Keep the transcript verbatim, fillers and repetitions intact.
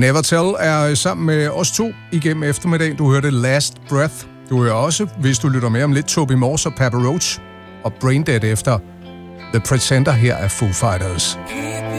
Never Tell er sammen med os to igennem eftermiddagen. Du hørte Last Breath. Du hører også, hvis du lytter med om lidt, Toby Morse og Papa Roach og Braindead efter The Pretender her af Foo Fighters.